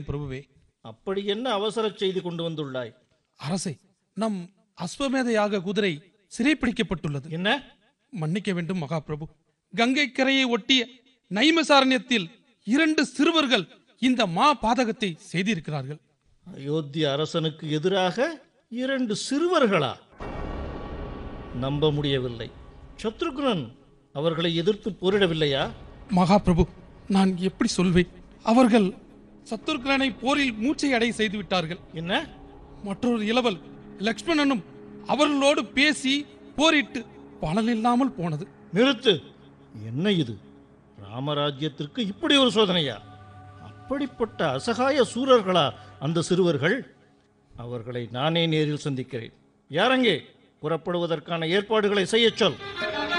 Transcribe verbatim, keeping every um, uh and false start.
பிரபுவே. அப்படி என்ன அவசர செய்தி கொண்டு வந்துள்ளாய்? அரசே, நம் அஸ்வமேத யாக குதிரை சிறைப்பிடிக்கப்பட்டுள்ளது. என்ன? மன்னிக்க வேண்டும் மகாபிரபு. கங்கை கரையை ஒட்டிய நைமசாரண்யத்தில் இரண்டு சிறுவர்கள் இந்த மா பாதகத்தை செய்திருக்கிறார்கள். அயோத்திய அரசனுக்கு எதிராக இரண்டு சிறுவர்களா? நம்ப முடியவில்லை. சத்ருக்னன் அவர்களை எதிர்த்து போரிடவில்லையா? மகாபிரபு, நான் எப்படி சொல்வேன்? அவர்கள் சத்ருக்னனை போரில் மூச்சை அடை செய்து விட்டார்கள். என்ன? மற்றொரு இளவல் லக்ஷ்மணனும் அவர்களோடு பேசி போரிட்டு பலனில்லாமல் போனது. நிறுத்து. என்ன இது? ராமராஜ்யத்திற்கு இப்படி ஒரு சோதனையா? அப்படிப்பட்ட அசகாய சூரர்களா அந்த சிறுவர்கள்? அவர்களை நானே நேரில் சந்திக்கிறேன். யாரங்கே? புறப்படுவதற்கான ஏற்பாடுகளை செய்ய சொல்.